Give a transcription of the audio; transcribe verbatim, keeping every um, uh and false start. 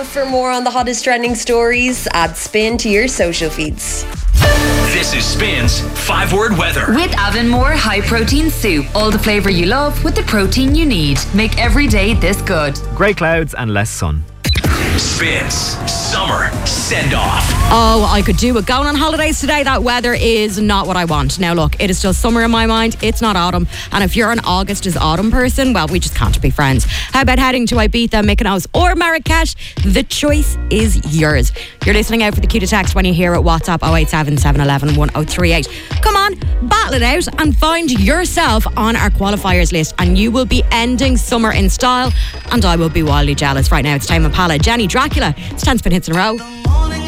For more on the hottest trending stories, add Spin to your social feeds. This is Spin's five word weather. With Avonmore High Protein Soup. All the flavour you love with the protein you need. Make every day this good. Grey clouds and less sun. Spins Summer Send Off. Oh, I could do it. Going on holidays today, that weather is not what I want. Now look, it is still summer in my mind. It's not autumn. And if you're an August is autumn person, well, we just can't be friends. How about heading to Ibiza, Mykonos or Marrakesh? The choice is yours. You're listening out for the cue to text when you hear it. WhatsApp oh eight seven, seven one one, one oh three eight. Come on, battle it out and find yourself on our qualifiers list, and you will be ending summer in style, and I will be wildly jealous. Right now it's Tame Impala, Jenny Dracula. It's ten Spin Hits in a row.